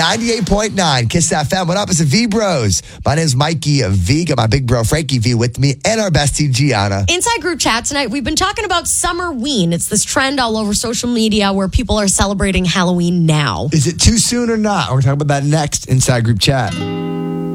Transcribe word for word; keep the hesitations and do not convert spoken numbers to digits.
ninety-eight point nine Kiss F M. What up? It's the V Bros. My name is Mikey V. Got my big bro Frankie V with me and our bestie Gianna. Inside group chat tonight, we've been talking about Summerween. It's this trend all over social media where people are celebrating Halloween now. Is it too soon or not? We're talking about that next inside group chat.